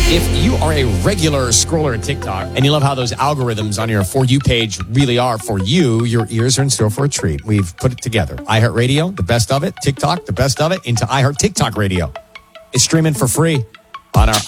If you are a regular scroller at TikTok and you love how those algorithms on your For You page really are for you, your ears are in store for a treat. We've put it together. iHeartRadio, the best of it. TikTok, the best of it, into iHeart TikTok Radio. It's streaming for free on our